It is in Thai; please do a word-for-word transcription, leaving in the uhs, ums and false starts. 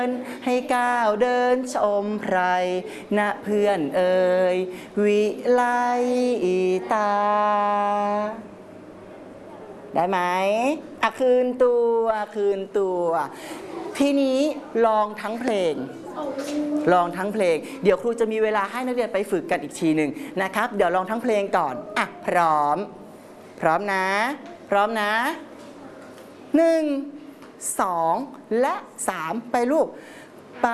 ให้ก้าวเดินชมไพรนะเพื่อนเอ่ยวิไลตาได้ไหมอ่ะคืนตัวคืนตัวทีนี้ลองทั้งเพลงลองทั้งเพลงเดี๋ยวครูจะมีเวลาให้นักเรียนไปฝึกกันอีกทีหนึ่งนะครับเดี๋ยวลองทั้งเพลงก่อนอ่ะพร้อมพร้อมนะพร้อมนะหนึ่งสองและสามไปลูก